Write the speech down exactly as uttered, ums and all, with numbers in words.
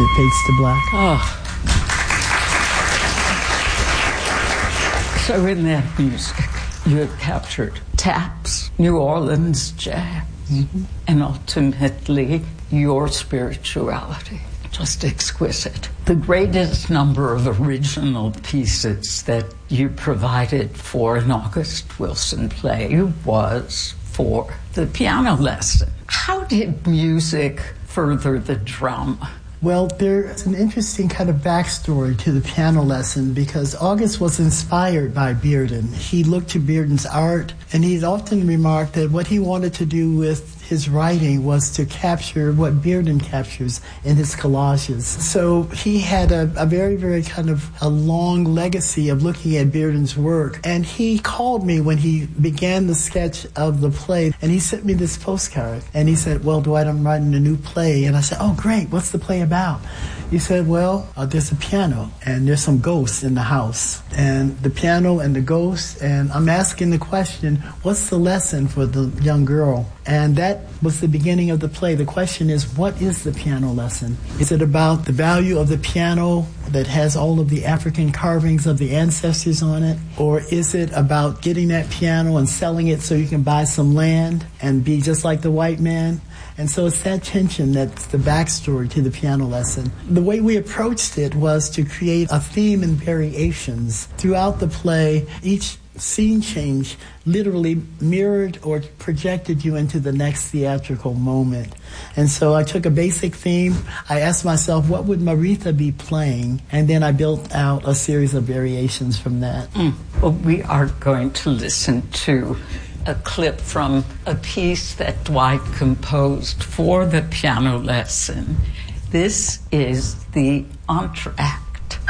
It Fades to Black. Oh. So in that music, you have captured taps, New Orleans jazz, mm-hmm. and ultimately your spirituality. Just exquisite. The greatest number of original pieces that you provided for an August Wilson play was for the piano lesson. How did music further the drama? Well, there's an interesting kind of backstory to the piano lesson because August was inspired by Bearden. He looked to Bearden's art, and he'd often remarked that what he wanted to do with his writing was to capture what Bearden captures in his collages. So he had a, a very, very kind of a long legacy of looking at Bearden's work. And he called me when he began the sketch of the play, and he sent me this postcard. And he said, well, Dwight, I'm writing a new play. And I said, oh, great, what's the play about? He said, well, uh, there's a piano, and there's some ghosts in the house. And the piano and the ghosts, and I'm asking the question, what's the lesson for the young girl? And that was the beginning of the play. The question is, what is the piano lesson? Is it about the value of the piano that has all of the African carvings of the ancestors on it? Or is it about getting that piano and selling it so you can buy some land and be just like the white man? And so it's that tension that's the backstory to the piano lesson. The way we approached it was to create a theme and variations. Throughout the play, each scene change literally mirrored or projected you into the next theatrical moment. And so I took a basic theme. I asked myself, what would Maritha be playing? And then I built out a series of variations from that. Mm. Well, we are going to listen to a clip from a piece that Dwight composed for the piano lesson. This is the entr'acte